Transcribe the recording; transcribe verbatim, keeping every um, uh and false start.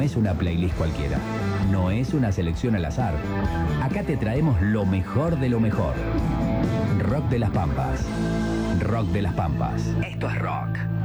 es una playlist cualquiera. No es una selección al azar. Acá te traemos lo mejor de lo mejor. Rock de las Pampas. Rock de las Pampas. Esto es rock.